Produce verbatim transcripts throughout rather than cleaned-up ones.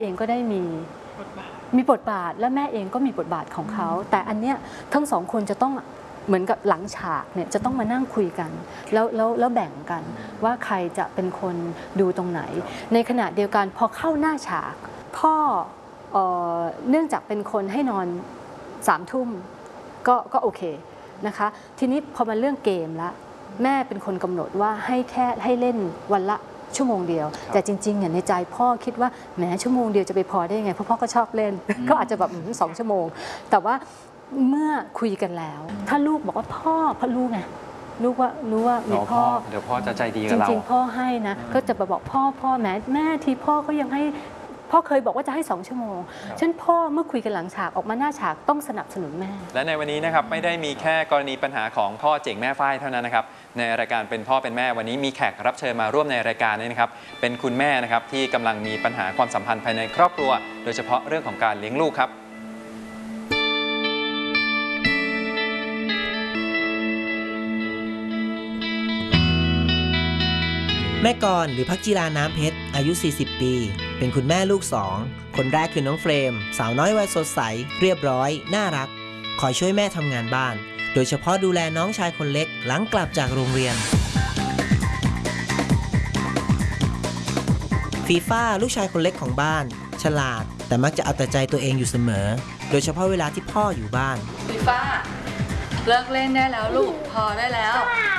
เองก็ได้มีมีบทบาทและแม่เองก็มีบทบาทของเขาแต่อันเนี้ยทั้งสองคนจะต้องเหมือนกับหลังฉากเนี่ยจะต้องมานั่งคุยกันแล้วแล้วแล้วแบ่งกันว่าใครจะเป็นคนดูตรงไหนในขณะเดียวกันพอเข้าหน้าฉากพ่อเอ่อเนื่องจากเป็นคนให้นอนสามทุ่มก็ก็โอเคนะคะทีนี้พอมาเรื่องเกมละแม่เป็นคนกำหนดว่าให้แค่ให้เล่นวันละชั่วโมงเดียวแต่จริงๆเนี่ยในใจพ่อคิดว่าแหมชั่วโมงเดียวจะไปพอได้ยังไงเพราะพ่อก็ชอบเล่น ก็อาจจะแบบสองชั่วโมงแต่ว่าเมื่อคุยกันแล้วถ้าลูกบอกว่าพ่อพ่อรู้ไงลูกว่ารู้ว่ามีพ่อเดี๋ยวพ่อจะใจดีกับเราจริงๆพ่อให้นะก็จะมาบอกพ่อพ่อแม่แม่ทีพ่อก็ยังให้พ่อเคยบอกว่าจะให้สองชั่วโมงฉะนั้นพ่อเมื่อคุยกันหลังฉากออกมาหน้าฉากต้องสนับสนุนแม่และในวันนี้นะครับไม่ได้มีแค่กรณีปัญหาของพ่อเจ๋งแม่ฝ้ายเท่านั้นนะครับในรายการเป็นพ่อเป็นแม่วันนี้มีแขกรับเชิญมาร่วมในรายการนี้นะครับเป็นคุณแม่นะครับที่กำลังมีปัญหาความสัมพันธ์ภายในครอบครัวโดยเฉพาะเรื่องของการเลี้ยงลูกครับแม่กรหรือพักจิราน้ำเพชรอายุสี่สิบปีเป็นคุณแม่ลูกสองคนแรกคือน้องเฟรมสาวน้อยวัยสดใสเรียบร้อยน่ารักคอยช่วยแม่ทำงานบ้านโดยเฉพาะดูแลน้องชายคนเล็กหลังกลับจากโรงเรียนฟีฟ่าลูกชายคนเล็กของบ้านฉลาดแต่มักจะเอาแต่ใจตัวเองอยู่เสมอโดยเฉพาะเวลาที่พ่ออยู่บ้านฟีฟ่าเลิกเล่นได้แล้วลูกพอได้แล้ว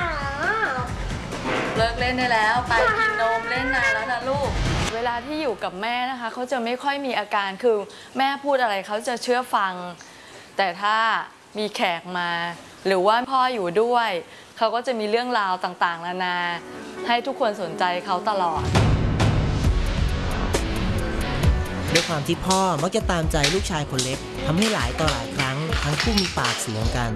เลิกเล่นได้แล้วไปกินนมเล่นนานแล้วนะลูกเวลาที่อยู่กับแม่นะคะเขาจะไม่ค่อยมีอาการคือแม่พูดอะไรเขาจะเชื่อฟังแต่ถ้ามีแขกมาหรือว่าพ่ออยู่ด้วยเขาก็จะมีเรื่องราวต่างๆนานาให้ทุกคนสนใจเขาตลอดด้วยความที่พ่อมักจะตามใจลูกชายคนเล็กทำให้หลายต่อหลายครั้งทั้งคู่มีปากเสียงกัน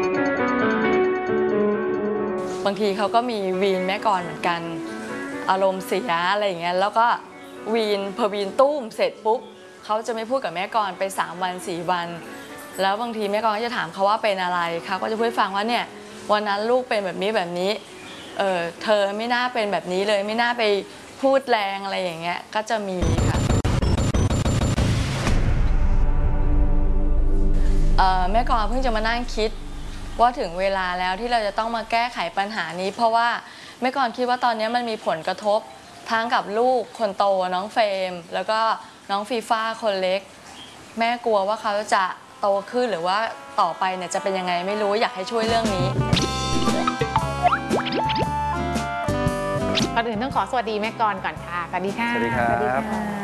บางทีเขาก็มีวีนแม่กรเหมือนกันอารมณ์เสียอะไรอย่างเงี้ยแล้วก็วีนพอวีนตุ้มเสร็จปุ๊บเขาจะไม่พูดกับแม่กรไปสามวันสี่วันแล้วบางทีแม่กรก็จะถามเขาว่าเป็นอะไรเขาก็จะพูดฟังว่าเนี่ยวันนั้นลูกเป็นแบบนี้แบบนี้เออเธอไม่น่าเป็นแบบนี้เลยไม่น่าไปพูดแรงอะไรอย่างเงี้ยก็จะมีค่ะเออแม่กรเพิ่งจะมานั่งคิดว่าถึงเวลาแล้วที่เราจะต้องมาแก้ไขปัญหานี้เพราะว่าแม่กรคิดว่าตอนนี้มันมีผลกระทบทั้งกับลูกคนโตน้องเฟรมแล้วก็น้องฟีฟ่าคนเล็กแม่กลัวว่าเขาจะโตขึ้นหรือว่าต่อไปเนี่ยจะเป็นยังไงไม่รู้อยากให้ช่วยเรื่องนี้ก่อนอื่นต้องขอสวัสดีแม่กรก่อนค่ะสวัสดีค่ะสวัสดีครับ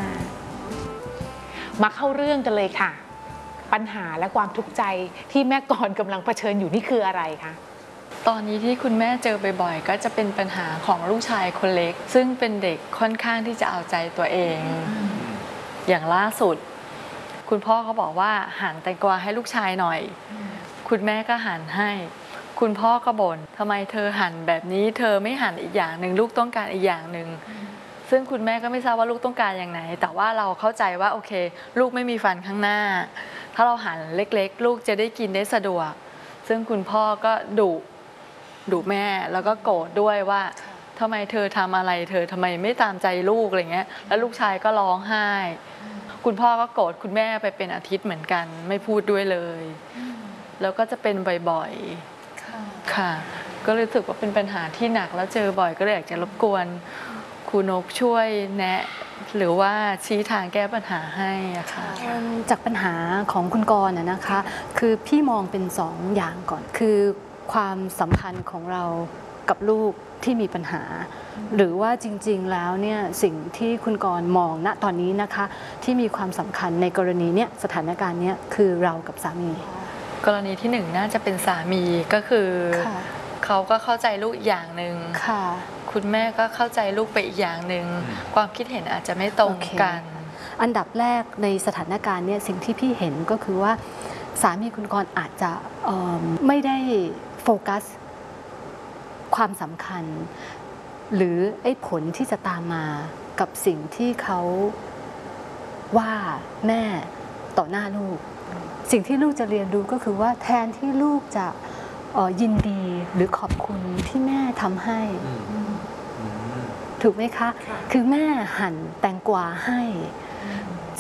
มาเข้าเรื่องกันเลยค่ะปัญหาและความทุกข์ใจที่แม่กรกำลังเผชิญอยู่นี่คืออะไรคะตอนนี้ที่คุณแม่เจอบ่อยๆก็จะเป็นปัญหาของลูกชายคนเล็กซึ่งเป็นเด็กค่อนข้างที่จะเอาใจตัวเองอย่างล่าสุดคุณพ่อเขาบอกว่าหั่นแตงกวาให้ลูกชายหน่อยคุณแม่ก็หั่นให้คุณพ่อก็บ่นทำไมเธอหั่นแบบนี้เธอไม่หั่นอีกอย่างหนึ่งลูกต้องการอีกอย่างหนึ่งซึ่งคุณแม่ก็ไม่ทราบว่าลูกต้องการอย่างไหนแต่ว่าเราเข้าใจว่าโอเคลูกไม่มีฟันข้างหน้าถ้าเราหั่นเล็กๆลูกจะได้กินได้สะดวกซึ่งคุณพ่อก็ดุดุแม่แล้วก็โกรธด้วยว่าทำไมเธอทำอะไรเธอทำไมไม่ตามใจลูกอะไรเงี้ยแล้วลูกชายก็ร้องไห้คุณพ่อก็โกรธคุณแม่ไปเป็นอาทิตย์เหมือนกันไม่พูดด้วยเลยแล้วก็จะเป็นบ่อยๆค่ะก็เลยรู้สึกว่าเป็นปัญหาที่หนักแล้วเจอบ่อยก็เลยอยากจะรบกวนครูนกช่วยแนะหรือว่าชี้ทางแก้ปัญหาให้อะค่ะจากปัญหาของคุณกรณ์นะคะคือพี่มองเป็นสองอย่างก่อนคือความสัมพันธ์ของเรากับลูกที่มีปัญหาหรือว่าจริงๆแล้วเนี่ยสิ่งที่คุณกรณ์มองณตอนนี้นะคะที่มีความสำคัญในกรณีเนี้ยสถานการณ์เนี้ยคือเรากับสามีกรณีที่หนึ่งน่าจะเป็นสามีก็คือเขาก็เข้าใจลูกอีกอย่างหนึ่งคุณแม่ก็เข้าใจลูกไปอีกอย่างหนึ่งความคิดเห็นอาจจะไม่ตรงกันอันดับแรกในสถานการณ์เนี้ยสิ่งที่พี่เห็นก็คือว่าสามีคุณกรณ์อาจจะไม่ได้โฟกัสความสำคัญหรือไอ้ผลที่จะตามมากับสิ่งที่เขาว่าแม่ต่อหน้าลูกสิ่งที่ลูกจะเรียนรู้ก็คือว่าแทนที่ลูกจะยินดีหรือขอบคุณที่แม่ทำให้ถูกไหมคะคือแม่หั่นแตงกวาให้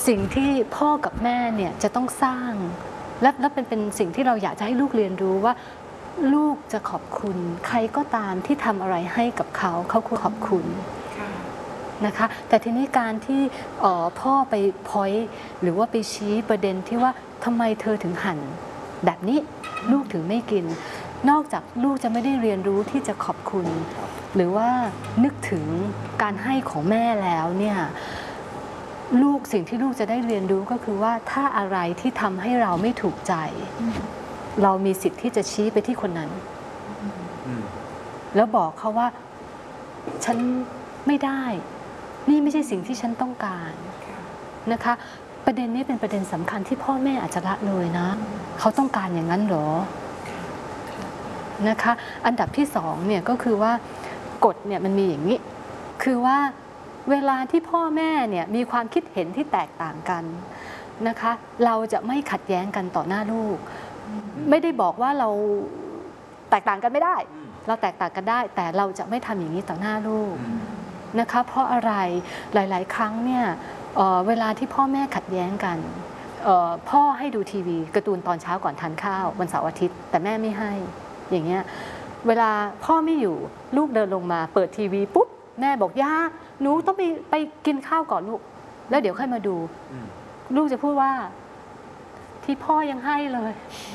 สิ่งที่พ่อกับแม่เนี่ยจะต้องสร้างและและเป็นเป็นสิ่งที่เราอยากจะให้ลูกเรียนรู้ว่าลูกจะขอบคุณใครก็ตามที่ทำอะไรให้กับเขาเขาควรขอบคุณนะคะแต่ทีนี้การที่พ่อไปพอยต์หรือว่าไปชี้ประเด็นที่ว่าทำไมเธอถึงหั่นแบบนี้ลูกถึงไม่กินนอกจากลูกจะไม่ได้เรียนรู้ที่จะขอบคุณหรือว่านึกถึงการให้ของแม่แล้วเนี่ยลูกสิ่งที่ลูกจะได้เรียนรู้ก็คือว่าถ้าอะไรที่ทำให้เราไม่ถูกใจเรามีสิทธิ์ที่จะชี้ไปที่คนนั้นแล้วบอกเขาว่าฉันไม่ได้นี่ไม่ใช่สิ่งที่ฉันต้องการนะคะประเด็นนี้เป็นประเด็นสำคัญที่พ่อแม่อาจจะละเลยนะเขาต้องการอย่างนั้นหรอนะคะอันดับที่สองเนี่ยก็คือว่ากฎเนี่ยมันมีอย่างนี้คือว่าเวลาที่พ่อแม่เนี่ยมีความคิดเห็นที่แตกต่างกันนะคะเราจะไม่ขัดแย้งกันต่อหน้าลูกไม่ได้บอกว่าเราแตกต่างกันไม่ได้เราแตกต่างกันได้แต่เราจะไม่ทำอย่างนี้ต่อหน้าลูกนะคะเพราะอะไรหลายๆครั้งเนี่ย เ, เวลาที่พ่อแม่ขัดแย้งกันพ่อให้ดูทีวีการ์ตูนตอนเช้าก่อนทานข้าววันเสาร์อาทิตย์แต่แม่ไม่ให้อย่างเงี้ยเวลาพ่อไม่อยู่ลูกเดินลงมาเปิดทีวีปุ๊บแม่บอกย่าหนูต้องไปไปกินข้าวก่อนลูกแล้วเดี๋ยวค่อยมาดูลูกจะพูดว่าที่พ่อยังให้เลย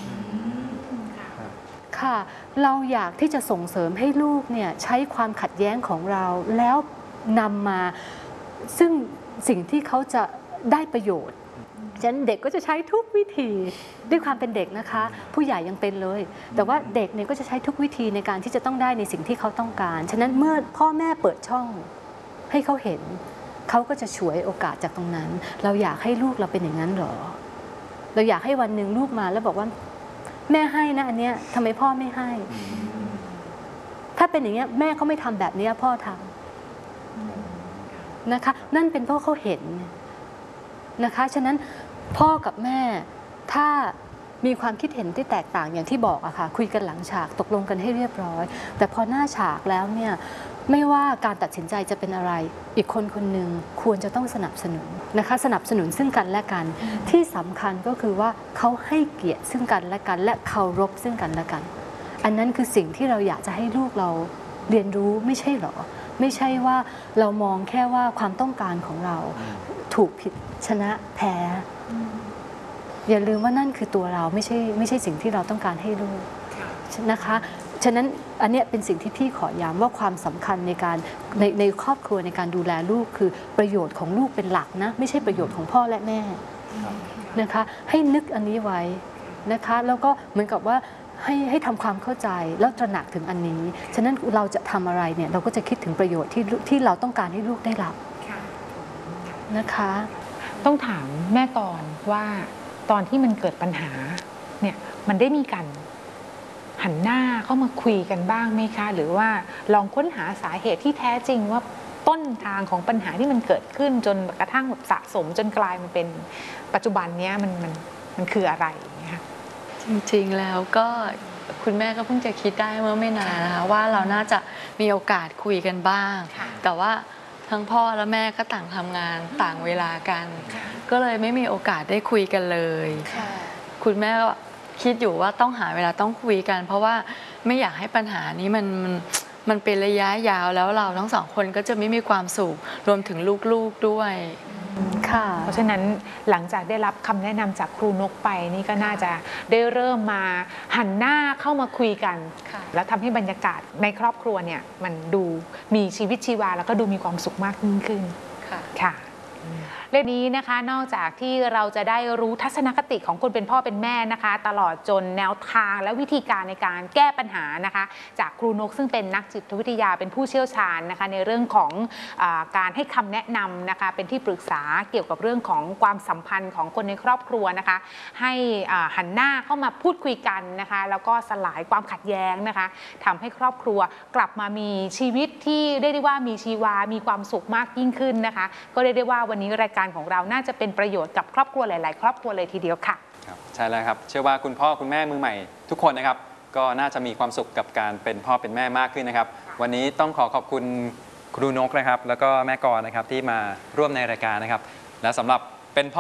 ค่ะเราอยากที่จะส่งเสริมให้ลูกเนี่ยใช้ความขัดแย้งของเราแล้วนำมาซึ่งสิ่งที่เขาจะได้ประโยชน์ฉะนั้นเด็กก็จะใช้ทุกวิธีด้วยความเป็นเด็กนะคะผู้ใหญ่ยังเป็นเลยแต่ว่าเด็กเนี่ยก็จะใช้ทุกวิธีในการที่จะต้องได้ในสิ่งที่เขาต้องการฉะนั้นเมื่อพ่อแม่เปิดช่องให้เขาเห็นเขาก็จะฉวยโอกาสจากตรงนั้นเราอยากให้ลูกเราเป็นอย่างนั้นหรอเราอยากให้วันหนึ่งลูกมาแล้วบอกว่าแม่ให้นะอันเนี้ยทำไมพ่อไม่ให้ถ้าเป็นอย่างเงี้ยแม่เขาไม่ทำแบบนี้พ่อทำนะคะนั่นเป็นเพราะเขาเห็นนะคะฉะนั้นพ่อกับแม่ถ้ามีความคิดเห็นที่แตกต่างอย่างที่บอกอะค่ะคุยกันหลังฉากตกลงกันให้เรียบร้อยแต่พอหน้าฉากแล้วเนี่ยไม่ว่าการตัดสินใจจะเป็นอะไรอีกคนคนหนึ่งควรจะต้องสนับสนุนนะคะสนับสนุนซึ่งกันและกันที่สำคัญก็คือว่าเขาให้เกียรติซึ่งกันและกันและเคารพซึ่งกันและกันอันนั้นคือสิ่งที่เราอยากจะให้ลูกเราเรียนรู้ไม่ใช่หรอไม่ใช่ว่าเรามองแค่ว่าความต้องการของเราถูกผิดชนะแพ้อย่าลืมว่านั่นคือตัวเราไม่ใช่ไม่ใช่สิ่งที่เราต้องการให้ลูกนะคะฉะนั้นอันนี้เป็นสิ่งที่พี่ขอย้ำว่าความสำคัญในการในในครอบครัวในการดูแลลูกคือประโยชน์ของลูกเป็นหลักนะไม่ใช่ประโยชน์ของพ่อและแม่นะคะให้นึกอันนี้ไว้นะคะแล้วก็เหมือนกับว่าให้ให้ทำความเข้าใจแล้วตระหนักถึงอันนี้ฉะนั้นเราจะทำอะไรเนี่ยเราก็จะคิดถึงประโยชน์ที่ที่เราต้องการให้ลูกได้รับนะคะต้องถามแม่ก่อนว่าตอนที่มันเกิดปัญหาเนี่ยมันได้มีการหันหน้าเข้ามาคุยกันบ้างไหมคะหรือว่าลองค้นหาสาเหตุที่แท้จริงว่าต้นทางของปัญหาที่มันเกิดขึ้นจนกระทั่งแบบสะสมจนกลายมาเป็นปัจจุบันนี้มันมันมันคืออะไรนะคะจริงๆแล้วก็คุณแม่ก็เพิ่งจะคิดได้เมื่อไม่นานนะคะว่าเราน่าจะมีโอกาสคุยกันบ้างแต่ว่าทั้งพ่อและแม่ก็ต่างทำงานต่างเวลากันก็เลยไม่มีโอกาสได้คุยกันเลยคุณแม่ก็คิดอยู่ว่าต้องหาเวลาต้องคุยกันเพราะว่าไม่อยากให้ปัญหานี้มันมันเป็นระยะยาวแล้วเราทั้งสองคนก็จะไม่มีความสุขรวมถึงลูกๆด้วยค่ะเพราะฉะนั้นหลังจากได้รับคำแนะนำจากครูนกไปนี่ก็น่าจะได้เริ่มมาหันหน้าเข้ามาคุยกันแล้วทำให้บรรยากาศในครอบครัวเนี่ยมันดูมีชีวิตชีวาแล้วก็ดูมีความสุขมากยิ่งขึ้นค่ะเรื่องนี้นะคะนอกจากที่เราจะได้รู้ทัศนคติของคนเป็นพ่อเป็นแม่นะคะตลอดจนแนวทางและวิธีการในการแก้ปัญหานะคะจากครูนกซึ่งเป็นนักจิตวิทยาเป็นผู้เชี่ยวชาญนะคะในเรื่องของอ่าการให้คำแนะนำนะคะเป็นที่ปรึกษาเกี่ยวกับเรื่องของความสัมพันธ์ของคนในครอบครัวนะคะให้อ่าหันหน้าเข้ามาพูดคุยกันนะคะแล้วก็สลายความขัดแย้งนะคะทำให้ครอบครัวกลับมามีชีวิตที่เรียกได้ว่ามีชีวามีความสุขมากยิ่งขึ้นนะคะก็เรียกได้ว่าวันนี้รายการของเราน่าจะเป็นประโยชน์กับครอบครัวหลายๆครอบครัวเลยทีเดียวค่ะครับใช่แล้วครับเชื่อว่าคุณพ่อคุณแม่มือใหม่ทุกคนนะครับก็น่าจะมีความสุขกับการเป็นพ่อเป็นแม่มากขึ้นนะครับวันนี้ต้องขอขอบคุณครูนกนะครับแล้วก็แม่กรนะครับที่มาร่วมในรายการนะครับและสำหรับ